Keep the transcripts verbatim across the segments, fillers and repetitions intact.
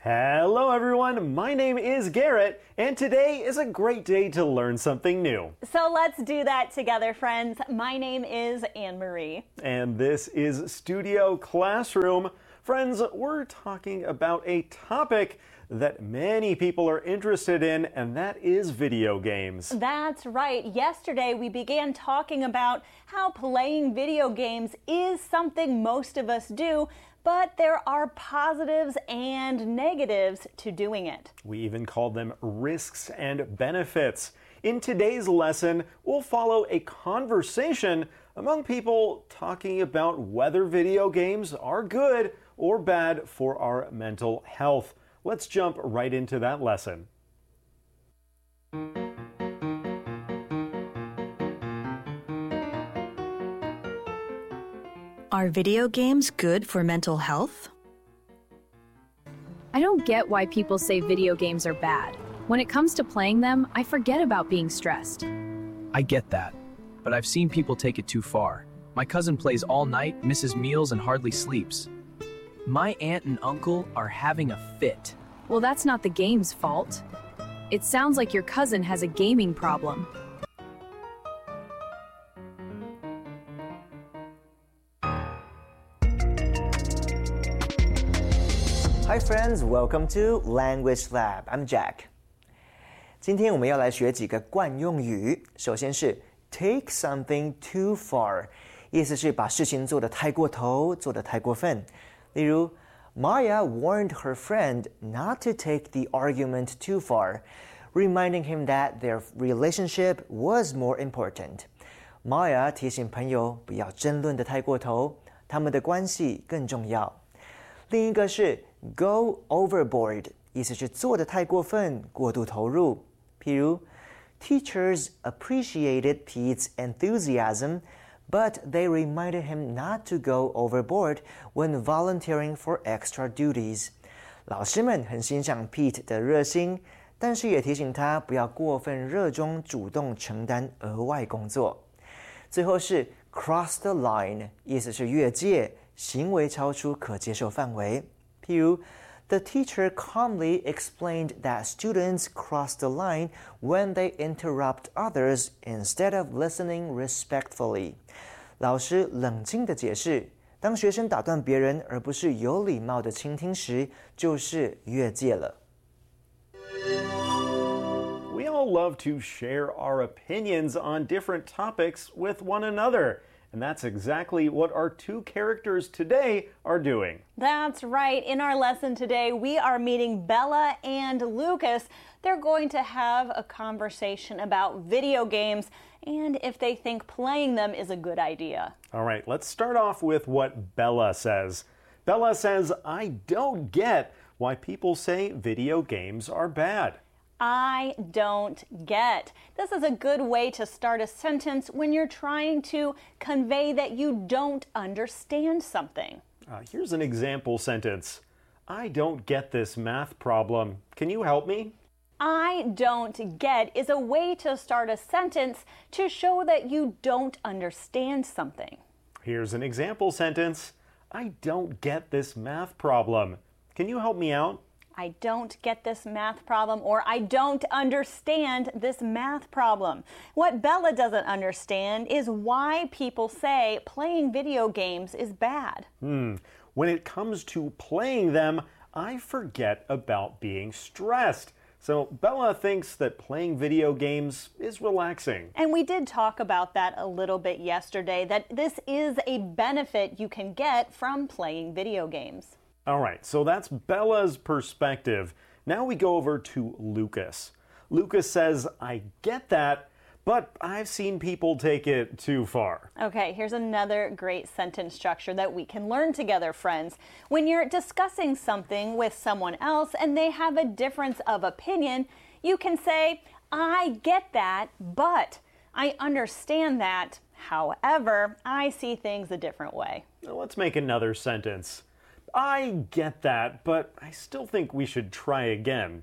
Hello everyone, my name is Garrett, and today is a great day to learn something new. So let's do that together, friends. My name is Anne-Marie. And this is Studio Classroom. Friends, we're talking about a topic that many people are interested in, and that is video games. That's right. Yesterday we began talking about how playing video games is something most of us do, but there are positives and negatives to doing it. We even called them risks and benefits. In today's lesson, we'll follow a conversation among people talking about whether video games are good or bad for our mental health. Let's jump right into that lesson. Are video games good for mental health? I don't get why people say video games are bad. When it comes to playing them, I forget about being stressed. I get that, but I've seen people take it too far. My cousin plays all night, misses meals, and hardly sleeps. My aunt and uncle are having a fit. Well, that's not the game's fault. It sounds like your cousin has a gaming problem. Hi friends, welcome to Language Lab. I'm Jack. 今天我们要来学几个惯用语。首先是 take something too far， 意思是把事情做得太过头，做得太过分。例如 Maya warned her friend not to take the argument too far, reminding him that their relationship was more important. Maya 提醒朋友不要争论得太过头，他们的关系更重要。另一个是 go overboard， 意思是做得太过分，过度投入。譬如 Teachers appreciated Pete's enthusiasm, but they reminded him not to go overboard when volunteering for extra duties. 老师们很欣赏 Pete 的热心，但是也提醒他不要过分热衷主动承担额外工作。最后是 cross the line， 意思是越界，行为超出可接受范围。譬如 The teacher calmly explained that students cross the line when they interrupt others instead of listening respectfully. 老师冷静地解释，当学生打断别人而不是有礼貌地倾听时，就是越界了。 We all love to share our opinions on different topics with one another. And that's exactly what our two characters today are doing. That's right. In our lesson today, we are meeting Bella and Lucas. They're going to have a conversation about video games and if they think playing them is a good idea. All right, let's start off with what Bella says. Bella says, I don't get why people say video games are bad. I don't get. This is a good way to start a sentence when you're trying to convey that you don't understand something. Uh, here's an example sentence. I don't get this math problem. Can you help me? I don't get is a way to start a sentence to show that you don't understand something. Here's an example sentence. I don't get this math problem. Can you help me out? I don't get this math problem, or I don't understand this math problem. What Bella doesn't understand is why people say playing video games is bad. Hmm. When it comes to playing them, I forget about being stressed. So Bella thinks that playing video games is relaxing. And we did talk about that a little bit yesterday, that this is a benefit you can get from playing video games. All right, so that's Bella's perspective. Now we go over to Lucas. Lucas says, I get that, but I've seen people take it too far. Okay, here's another great sentence structure that we can learn together, friends. When you're discussing something with someone else and they have a difference of opinion, you can say, I get that, but I understand that. However, I see things a different way. Now let's make another sentence. I get that, but I still think we should try again.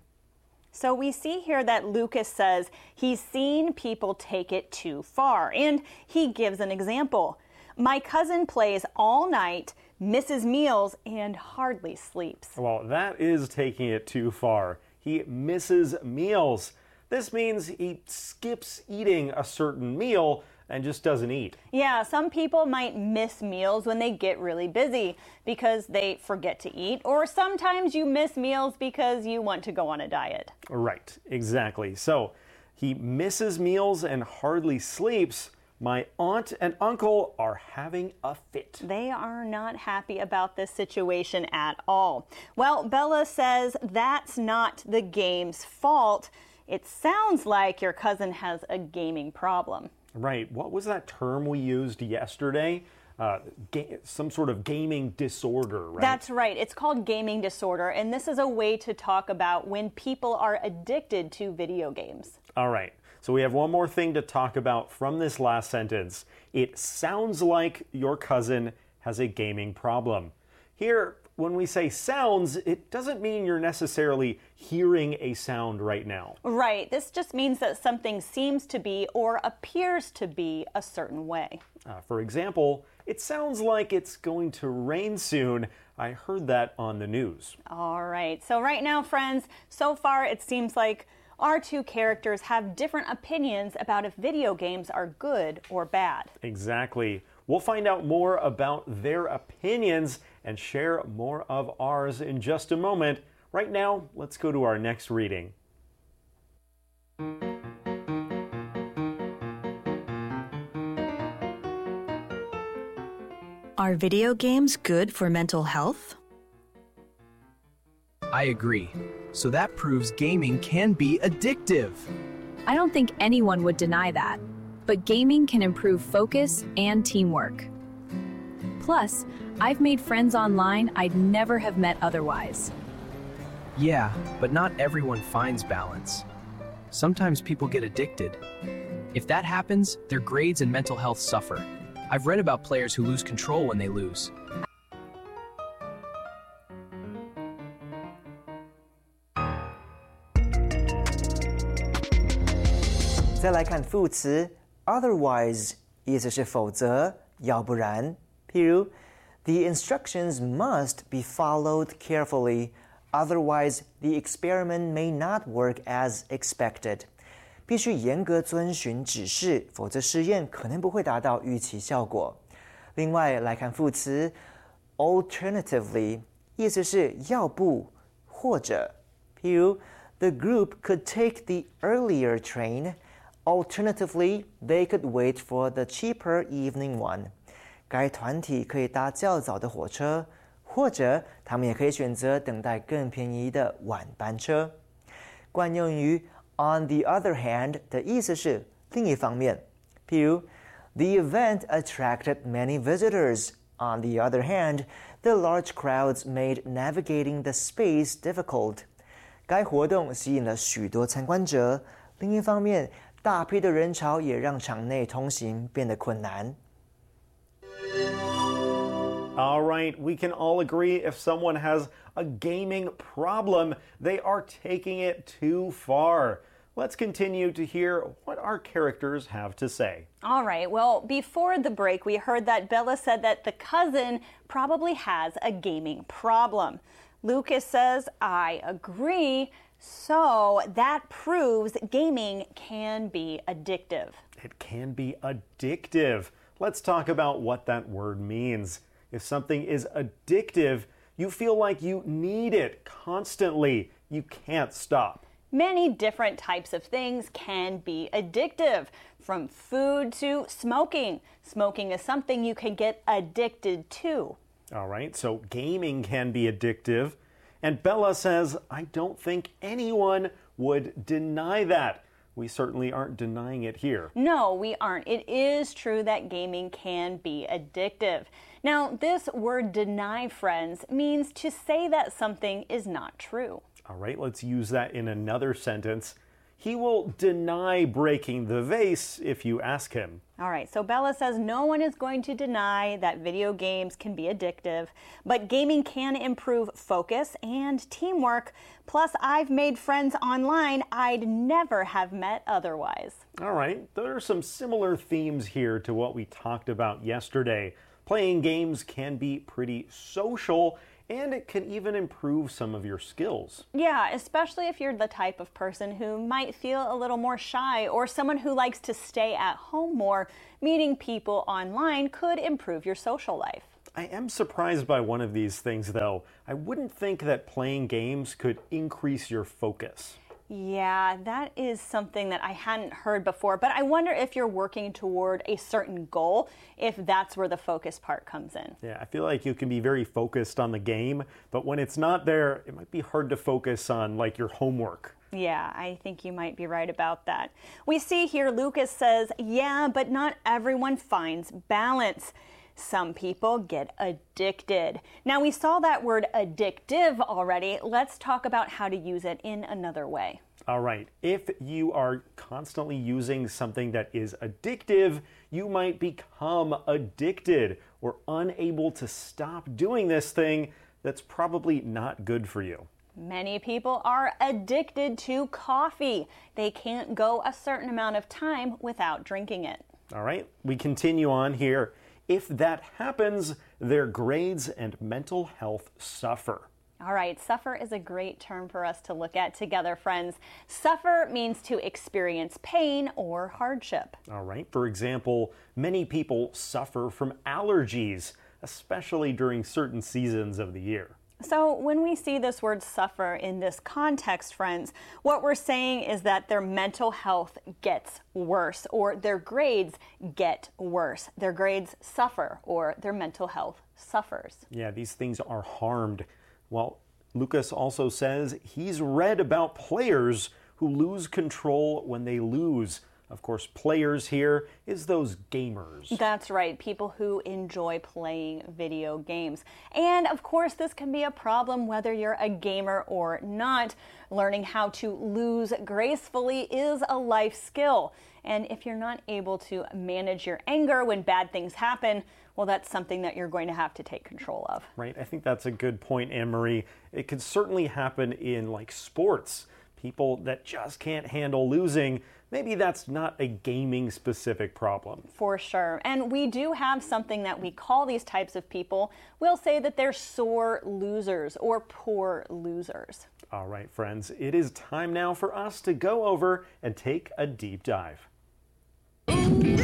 So we see here that Lucas says he's seen people take it too far, and he gives an example. My cousin plays all night, misses meals, and hardly sleeps. Well, that is taking it too far. He misses meals. This means he skips eating a certain meal and just doesn't eat. Yeah, some people might miss meals when they get really busy because they forget to eat, or sometimes you miss meals because you want to go on a diet. Right, exactly. So he misses meals and hardly sleeps. My aunt and uncle are having a fit. They are not happy about this situation at all. Well, Bella says that's not the game's fault. It sounds like your cousin has a gaming problem. Right. What was that term we used yesterday? Uh, ga- some sort of gaming disorder, right? That's right. It's called gaming disorder, and this is a way to talk about when people are addicted to video games. All right. So we have one more thing to talk about from this last sentence. It sounds like your cousin has a gaming problem. Here, when we say sounds, it doesn't mean you're necessarily hearing a sound right now. Right. This just means that something seems to be or appears to be a certain way. Uh, for example, it sounds like it's going to rain soon. I heard that on the news. All right. So right now, friends, so far it seems like our two characters have different opinions about if video games are good or bad. Exactly. We'll find out more about their opinions and share more of ours in just a moment. Right now, let's go to our next reading. Are video games good for mental health? I agree. So that proves gaming can be addictive. I don't think anyone would deny that, but gaming can improve focus and teamwork. Plus, I've made friends online I'd never have met otherwise. Yeah, but not everyone finds balance. Sometimes people get addicted. If that happens, their grades and mental health suffer. I've read about players who lose control when they lose. 再来看副词 otherwise， 意思是否则，要不然。譬如 The instructions must be followed carefully, otherwise the experiment may not work as expected. 必须严格遵循指示，否则实验可能不会达到预期效果。另外来看副词 alternatively， 意思是要不或者。譬如 The group could take the earlier train. Alternatively, they could wait for the cheaper evening one. 该团体可以搭较早的火车，或者他们也可以选择等待更便宜的晚班车。惯用于 on the other hand 的意思是另一方面。譬如 The event attracted many visitors. On the other hand, the large crowds made navigating the space difficult. 该活动吸引了许多参观者，另一方面大批的人潮也让场内通行变得困难。 All right, we can all agree if someone has a gaming problem, they are taking it too far. Let's continue to hear what our characters have to say. All right, well, before the break, we heard that Bella said that the cousin probably has a gaming problem. Lucas says, I agree. So that proves gaming can be addictive. It can be addictive. Let's talk about what that word means. If something is addictive, you feel like you need it constantly. You can't stop. Many different types of things can be addictive, from food to smoking. Smoking is something you can get addicted to. All right, so gaming can be addictive. And Bella says, I don't think anyone would deny that. We certainly aren't denying it here. No, we aren't. It is true that gaming can be addictive. Now, this word deny, friends, means to say that something is not true. All right, let's use that in another sentence. He will deny breaking the vase if you ask him. All right, so Bella says no one is going to deny that video games can be addictive, but gaming can improve focus and teamwork. Plus, I've made friends online I'd never have met otherwise. All right, there are some similar themes here to what we talked about yesterday. Playing games can be pretty social, and it can even improve some of your skills. Yeah, especially if you're the type of person who might feel a little more shy or someone who likes to stay at home more. Meeting people online could improve your social life. I am surprised by one of these things, though. I wouldn't think that playing games could increase your focus. Yeah, that is something that I hadn't heard before, but I wonder if you're working toward a certain goal, if that's where the focus part comes in. Yeah, I feel like you can be very focused on the game, but when it's not there, it might be hard to focus on like your homework. Yeah, I think you might be right about that. We see here Lucas says, yeah, but not everyone finds balance. Some people get addicted. Now, we saw that word addictive already. Let's talk about how to use it in another way. All right. If you are constantly using something that is addictive, you might become addicted or unable to stop doing this thing that's probably not good for you. Many people are addicted to coffee. They can't go a certain amount of time without drinking it. All right. We continue on here. If that happens, their grades and mental health suffer. All right, suffer is a great term for us to look at together, friends. Suffer means to experience pain or hardship. All right, for example, many people suffer from allergies, especially during certain seasons of the year. So when we see this word suffer in this context, friends, what we're saying is that their mental health gets worse, or their grades get worse. Their grades suffer, or their mental health suffers. Yeah, these things are harmed. Well, Lucas also says he's read about players who lose control when they lose. Of course, players here is those gamers. That's right, people who enjoy playing video games. And of course, this can be a problem whether you're a gamer or not. Learning how to lose gracefully is a life skill. And if you're not able to manage your anger when bad things happen, well, that's something that you're going to have to take control of. Right, I think that's a good point, Anne-Marie. It could certainly happen in like sports. People that just can't handle losing, maybe that's not a gaming-specific problem. For sure. And we do have something that we call these types of people. We'll say that they're sore losers or poor losers. All right, friends, it is time now for us to go over and take a deep dive. Deep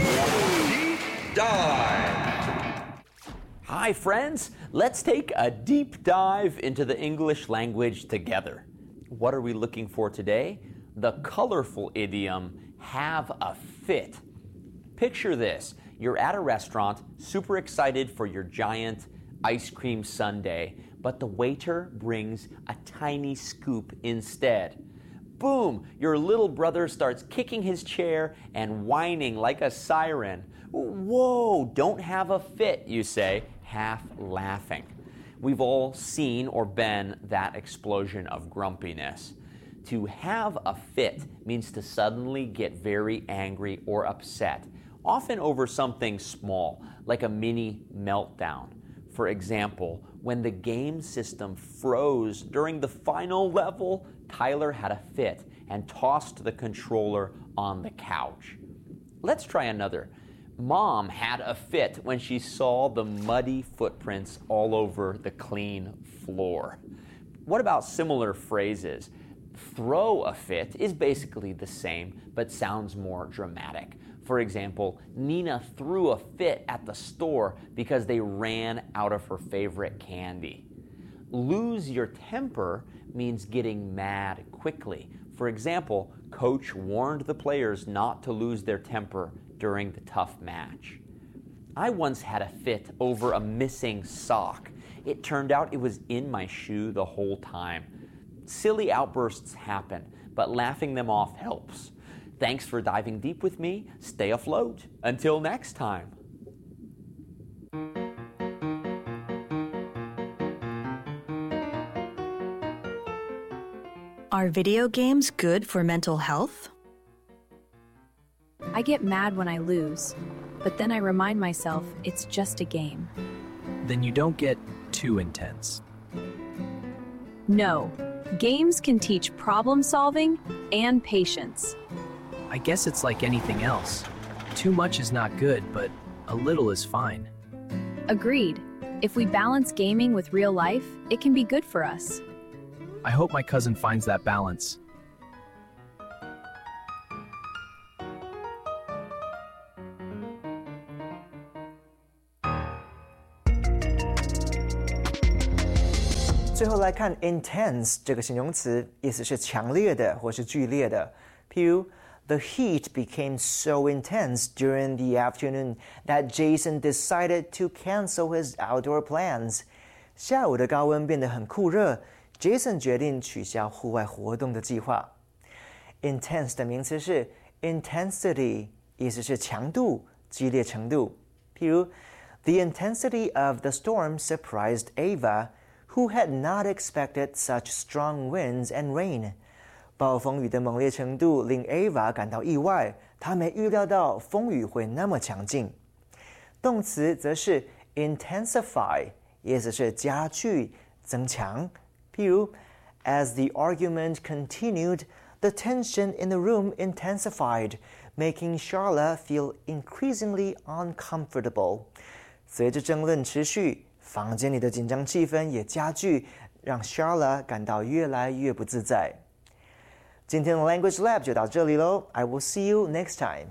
dive. Hi, friends. Let's take a deep dive into the English language together. What are we looking for today? The colorful idiom, have a fit. Picture this. You're at a restaurant, super excited for your giant ice cream sundae, but the waiter brings a tiny scoop instead. Boom! Your little brother starts kicking his chair and whining like a siren. Whoa! Don't have a fit, you say, half laughing. We've all seen or been that explosion of grumpiness. To have a fit means to suddenly get very angry or upset, often over something small, like a mini meltdown. For example, when the game system froze during the final level, Tyler had a fit and tossed the controller on the couch. Let's try another. Mom had a fit when she saw the muddy footprints all over the clean floor. What about similar phrases? Throw a fit is basically the same, but sounds more dramatic. For example, Nina threw a fit at the store because they ran out of her favorite candy. Lose your temper means getting mad quickly. For example, coach warned the players not to lose their temper during the tough match. I once had a fit over a missing sock. It turned out it was in my shoe the whole time. Silly outbursts happen, but laughing them off helps. Thanks for diving deep with me. Stay afloat. Until next time. Are video games good for mental health? I get mad when I lose, but then I remind myself it's just a game. Then you don't get too intense. No, games can teach problem solving and patience. I guess it's like anything else. Too much is not good, but a little is fine. Agreed. If we balance gaming with real life, it can be good for us. I hope my cousin finds that balance. 最后来看 intense 这个形容词，意思是强烈的或是剧烈的。譬如 The heat became so intense during the afternoon that Jason decided to cancel his outdoor plans. 下午的高温变得很酷热 ，Jason 决定取消户外活动的计划。Intense 的名词是 intensity， 意思是强度、激烈程度。譬如 The intensity of the storm surprised Ava.Who had not expected such strong winds and rain? 暴风雨的猛烈程度令 Ava 感到意外，她没预料到风雨会那么强劲。动词则是 intensify， 意思是加剧、增强。譬如 As the argument continued, the tension in the room intensified, making Charla feel increasingly uncomfortable. 随着争论持续，房间里的紧张气氛也加剧，让 Charla 感到越来越不自在。今天的 Language Lab 就到这里喽 I will see you next time.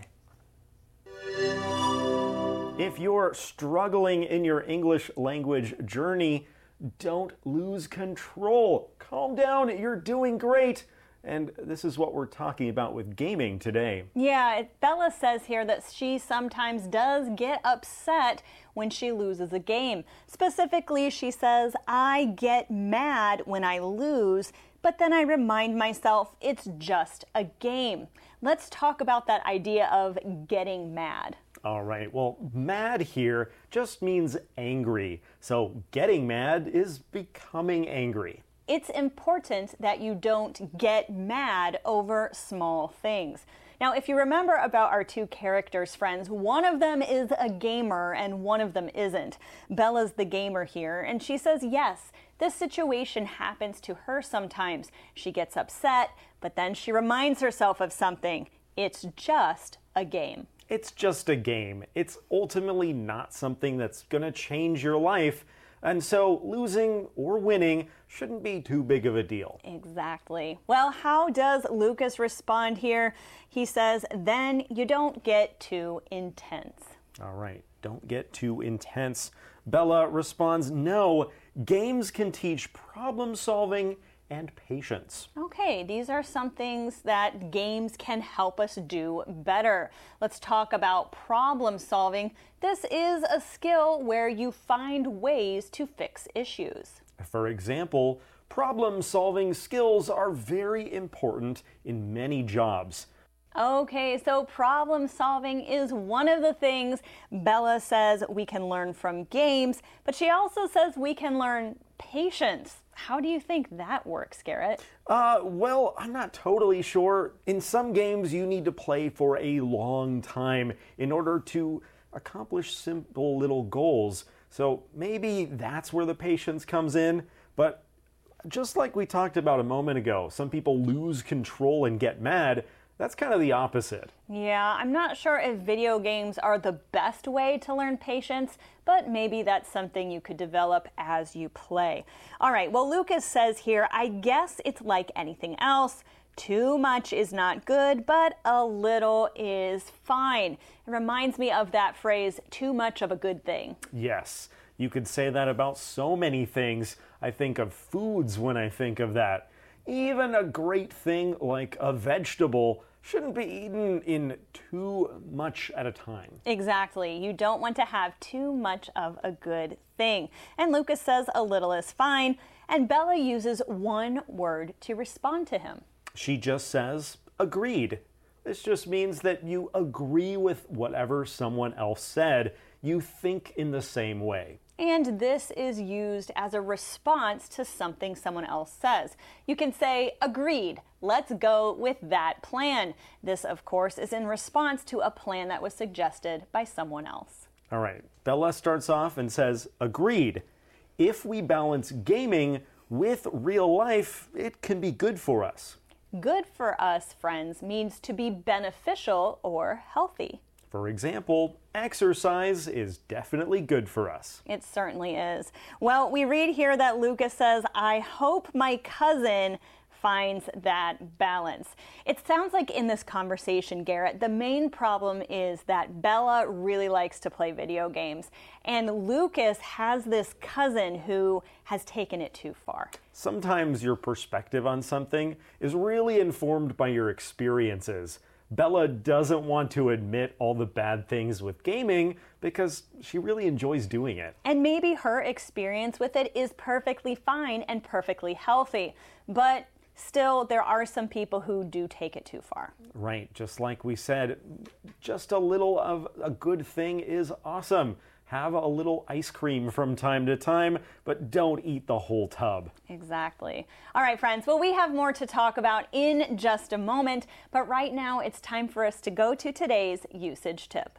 If you're struggling in your English language journey, don't lose control. Calm down, you're doing great. And this is what we're talking about with gaming today. Yeah, it, Bella says here that she sometimes does get upset when she loses a game. Specifically, she says, I get mad when I lose, but then I remind myself it's just a game. Let's talk about that idea of getting mad. All right, well, mad here just means angry. So getting mad is becoming angry. It's important that you don't get mad over small things. Now, if you remember about our two characters, friends, one of them is a gamer and one of them isn't. Bella's the gamer here, and she says, yes, this situation happens to her sometimes. She gets upset, but then she reminds herself of something. It's just a game. It's just a game. It's ultimately not something that's going to change your life. And so losing or winning shouldn't be too big of a deal. Exactly. Well, how does Lucas respond here? He says, then you don't get too intense. All right, don't get too intense. Bella responds, no, games can teach problem solving and patience. Okay, these are some things that games can help us do better. Let's talk about problem solving. This is a skill where you find ways to fix issues. For example, problem solving skills are very important in many jobs. Okay, so problem solving is one of the things Bella says we can learn from games, but she also says we can learn patience. How do you think that works, Garrett? Uh, well, I'm not totally sure. In some games, you need to play for a long time in order to accomplish simple little goals. So maybe that's where the patience comes in. But just like we talked about a moment ago, some people lose control and get mad. That's kind of the opposite. Yeah, I'm not sure if video games are the best way to learn patience, but maybe that's something you could develop as you play. All right, well, Lucas says here, I guess it's like anything else. Too much is not good, but a little is fine. It reminds me of that phrase, too much of a good thing. Yes, you could say that about so many things. I think of foods when I think of that. Even a great thing like a vegetable shouldn't be eaten in too much at a time. Exactly. You don't want to have too much of a good thing. And Lucas says a little is fine, and Bella uses one word to respond to him. She just says, agreed. This just means that you agree with whatever someone else said. You think in the same way. And this is used as a response to something someone else says. You can say, agreed, let's go with that plan. This, of course, is in response to a plan that was suggested by someone else. All right, Bella starts off and says, agreed. If we balance gaming with real life, it can be good for us. Good for us, friends, means to be beneficial or healthy. For example, exercise is definitely good for us. It certainly is. Well, we read here that Lucas says, I hope my cousin finds that balance. It sounds like in this conversation, Garrett, the main problem is that Bella really likes to play video games, and Lucas has this cousin who has taken it too far. Sometimes your perspective on something is really informed by your experiences. Bella doesn't want to admit all the bad things with gaming because she really enjoys doing it. And maybe her experience with it is perfectly fine and perfectly healthy, but still, there are some people who do take it too far. Right, just like we said, just a little of a good thing is awesome. Have a little ice cream from time to time, but don't eat the whole tub. Exactly. All right, friends. Well, we have more to talk about in just a moment, but right now it's time for us to go to today's usage tip.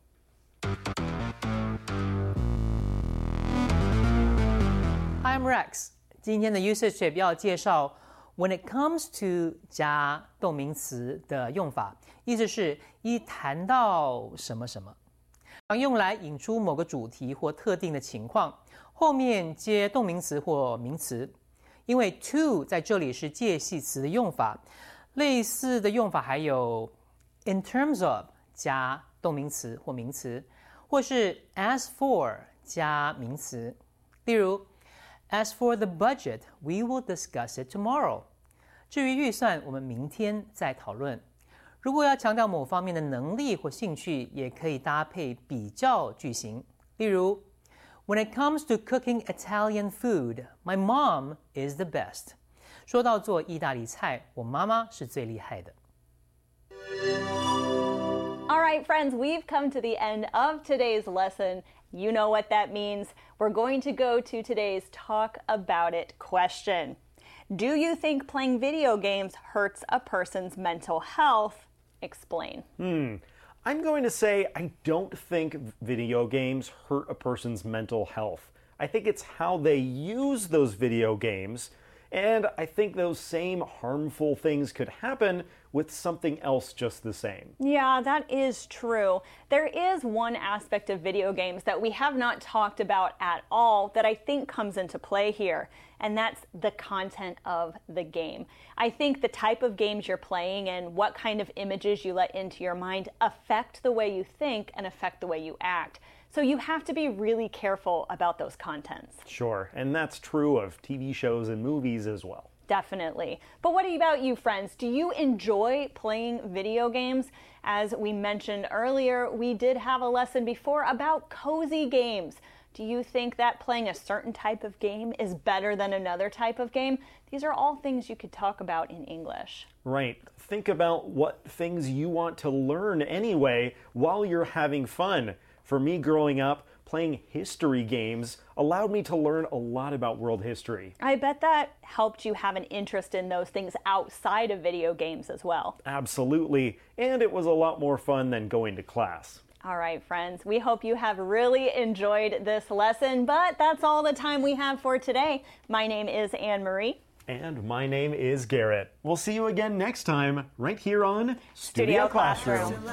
Hi, I'm Rex. 今天的 usage tip 要介绍 when it comes to 加动名词的用法，意思是一谈到什么什么。常用来引出某个主题或特定的情况，后面接动名词或名词。因为 to 在这里是介系词的用法，类似的用法还有 in terms of 加动名词或名词，或是 as for 加名词。例如 as for the budget, we will discuss it tomorrow. 至于预算，我们明天再讨论。如果要强调某方面的能力或兴趣，也可以搭配比较句型。例如 When it comes to cooking Italian food, my mom is the best. 说到做意大利菜，我妈妈是最厉害的。 All right, friends, we've come to the end of today's lesson. You know what that means. We're going to go to today's Talk About It question. Do you think playing video games hurts a person's mental health? Explain. Hmm. I'm going to say I don't think video games hurt a person's mental health. I think it's how they use those video games, and I think those same harmful things could happen with something else just the same. Yeah, that is true. There is one aspect of video games that we have not talked about at all that I think comes into play here, and that's the content of the game. I think the type of games you're playing and what kind of images you let into your mind affect the way you think and affect the way you act. So you have to be really careful about those contents. Sure, and that's true of T V shows and movies as well. Definitely. But what about you, friends? Do you enjoy playing video games? As we mentioned earlier, we did have a lesson before about cozy games. Do you think that playing a certain type of game is better than another type of game? These are all things you could talk about in English. Right. Think about what things you want to learn anyway while you're having fun. For me growing up, playing history games allowed me to learn a lot about world history. I bet that helped you have an interest in those things outside of video games as well. Absolutely. And it was a lot more fun than going to class. All right, friends, we hope you have really enjoyed this lesson, but that's all the time we have for today. My name is Anne-Marie. And my name is Garrett. We'll see you again next time, right here on Studio, Studio Classroom. Classroom.